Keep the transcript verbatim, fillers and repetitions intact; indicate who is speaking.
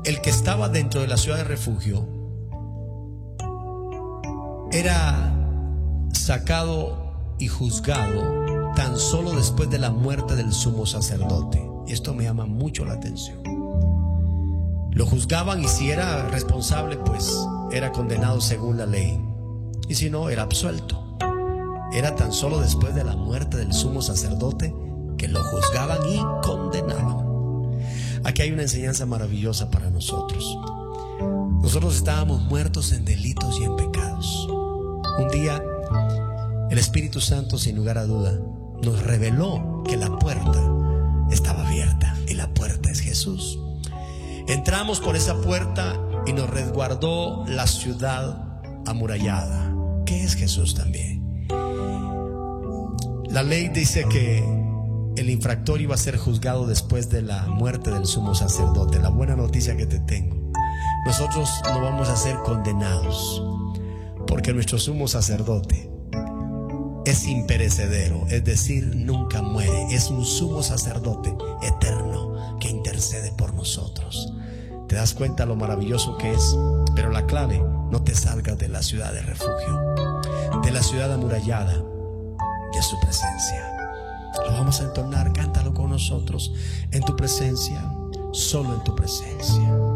Speaker 1: el que estaba dentro de la ciudad de refugio era sacado y juzgado tan solo después de la muerte del sumo sacerdote. Y esto me llama mucho la atención. Lo juzgaban y si era responsable, pues era condenado según la ley, y si no, era absuelto. Era tan solo después de la muerte del sumo sacerdote que lo juzgaban y condenaban. Aquí hay una enseñanza maravillosa para nosotros. Nosotros estábamos muertos en delitos y en pecados. Un día el Espíritu Santo, sin lugar a duda, nos reveló que la puerta estaba abierta, y la puerta es Jesús. Entramos por esa puerta y nos resguardó la ciudad amurallada, que es Jesús también. La ley dice que el infractor iba a ser juzgado después de la muerte del sumo sacerdote. La buena noticia que te tengo: nosotros no vamos a ser condenados, porque nuestro sumo sacerdote es imperecedero, es decir, nunca muere. Es un sumo sacerdote eterno que intercede por nosotros. ¿Te das cuenta lo maravilloso que es? Pero la clave: no te salgas de la ciudad de refugio, de la ciudad amurallada, de su presencia. Lo vamos a entonar, cántalo con nosotros. En tu presencia, solo en tu presencia.